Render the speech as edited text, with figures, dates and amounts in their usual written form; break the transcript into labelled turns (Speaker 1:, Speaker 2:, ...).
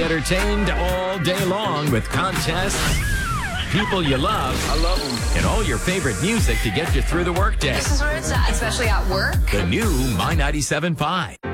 Speaker 1: Stay entertained all day long with contests, people you love,
Speaker 2: I love them,
Speaker 1: and all your favorite music to get you through the workday.
Speaker 3: This is where it's at, especially at work.
Speaker 1: The new My 97.5.